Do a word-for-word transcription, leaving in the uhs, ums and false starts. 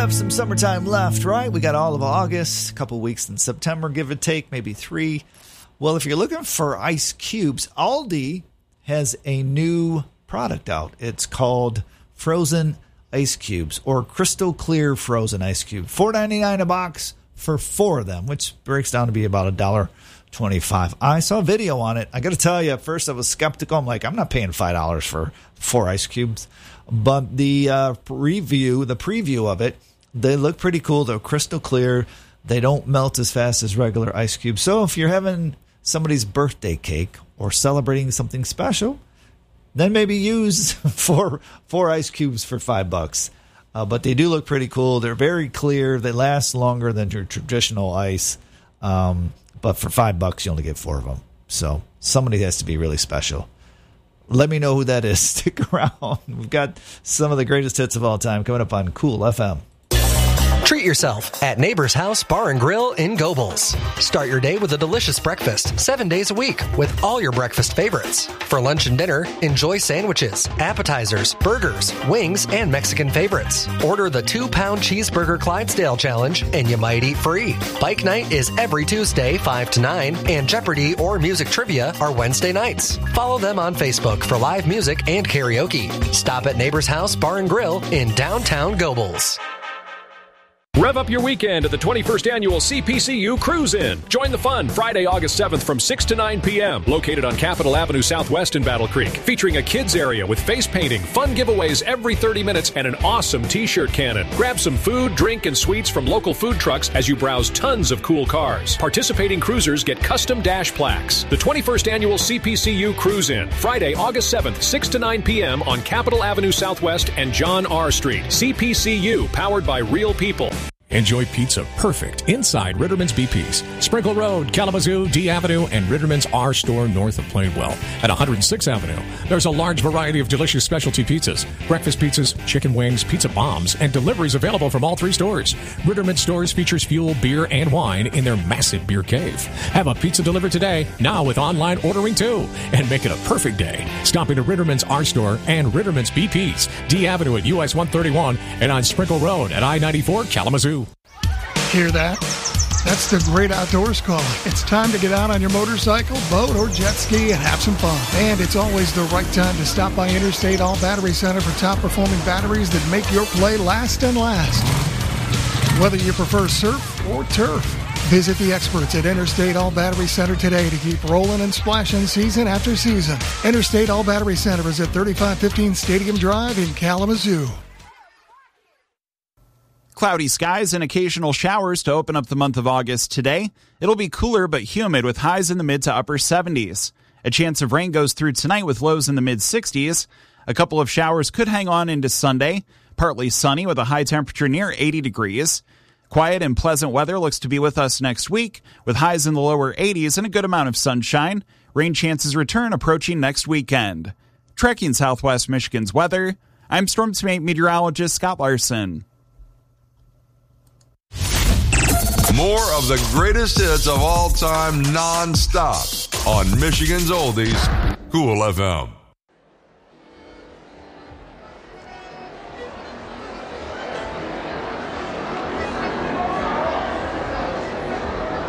have some summertime left, right? We got all of August, a couple weeks in September, give or take, maybe three. Well, if you're looking for ice cubes, Aldi has a new product out. It's called Frozen Ice Cubes, or Crystal Clear Frozen Ice Cube. four ninety-nine a box for four of them, which breaks down to be about one dollar twenty-five. I saw a video on it. I got to tell you, at first I was skeptical. I'm like, I'm not paying five dollars for four ice cubes. But the uh, review, the preview of it, they look pretty cool. They're crystal clear. They don't melt as fast as regular ice cubes. So if you're having somebody's birthday cake or celebrating something special, then maybe use four four ice cubes for five bucks. Uh, but they do look pretty cool. They're very clear. They last longer than your traditional ice. Um, but for five bucks, you only get four of them. So somebody has to be really special. Let me know who that is. Stick around. We've got some of the greatest hits of all time coming up on Cool F M. Treat yourself at Neighbor's House Bar and Grill in Gobles. Start your day with a delicious breakfast seven days a week with all your breakfast favorites. For lunch and dinner, enjoy sandwiches, appetizers, burgers, wings, and Mexican favorites. Order the two-pound cheeseburger Clydesdale challenge and you might eat free. Bike night is every Tuesday, five to nine, and Jeopardy or music trivia are Wednesday nights. Follow them on Facebook for live music and karaoke. Stop at Neighbor's House Bar and Grill in downtown Gobles. Rev up your weekend at the twenty-first Annual C P C U Cruise-In. Join the fun Friday, August seventh from six to nine p.m. Located on Capitol Avenue Southwest in Battle Creek. Featuring a kids area with face painting, fun giveaways every thirty minutes, and an awesome t-shirt cannon. Grab some food, drink, and sweets from local food trucks as you browse tons of cool cars. Participating cruisers get custom dash plaques. The twenty-first Annual C P C U Cruise-In. Friday, August seventh, six to nine p.m. on Capitol Avenue Southwest and John R. Street. C P C U, powered by real people. Enjoy pizza perfect inside Ritterman's B P's. Sprinkle Road, Kalamazoo, D Avenue, and Ritterman's R Store north of Plainwell. At one hundred sixth Avenue, there's a large variety of delicious specialty pizzas, breakfast pizzas, chicken wings, pizza bombs, and deliveries available from all three stores. Ritterman's stores features fuel, beer, and wine in their massive beer cave. Have a pizza delivered today, now with online ordering too, and make it a perfect day. Stop into Ritterman's R Store and Ritterman's B P's, D Avenue at U S one thirty-one, and on Sprinkle Road at I ninety-four, Kalamazoo. Hear that? That's the great outdoors calling. It's time to get out on your motorcycle, boat, or jet ski and have some fun. And it's always the right time to stop by Interstate All Battery Center for top-performing batteries that make your play last and last. Whether you prefer surf or turf, visit the experts at Interstate All Battery Center today to keep rolling and splashing season after season. Interstate All Battery Center is at thirty-five fifteen Stadium Drive in Kalamazoo. Cloudy skies and occasional showers to open up the month of August today. It'll be cooler but humid with highs in the mid to upper seventies. A chance of rain goes through tonight with lows in the mid sixties. A couple of showers could hang on into Sunday. Partly sunny with a high temperature near eighty degrees. Quiet and pleasant weather looks to be with us next week with highs in the lower eighties and a good amount of sunshine. Rain chances return approaching next weekend. Tracking Southwest Michigan's weather, I'm Storm Team meteorologist Scott Larson. More of the greatest hits of all time non-stop on Michigan's Oldies, Cool F M.